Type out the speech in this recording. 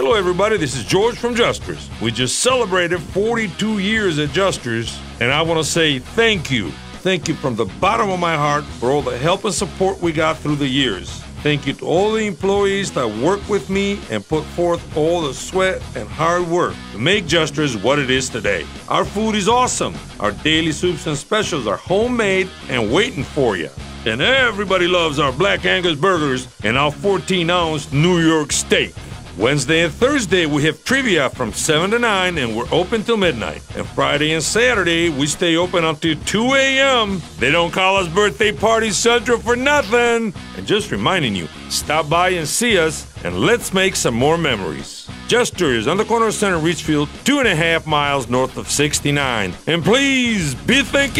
Hello, everybody. This is George from Juster's. We just celebrated 42 years at Juster's, and I want to say thank you. Thank you from the bottom of my heart for all the help and support we got through the years. Thank you to all the employees that work with me and put forth all the sweat and hard work to make Juster's what it is today. Our food is awesome. Our daily soups and specials are homemade and waiting for you. And everybody loves our Black Angus burgers and our 14-ounce New York steak. Wednesday and Thursday, we have trivia from 7 to 9, and we're open till midnight. And Friday and Saturday, we stay open until 2 a.m. They don't call us Birthday Party Central for nothing. And just reminding you, stop by and see us, and let's make some more memories. Juster's on the corner of Center and Richfield, 2.5 miles north of 69. And please be thinking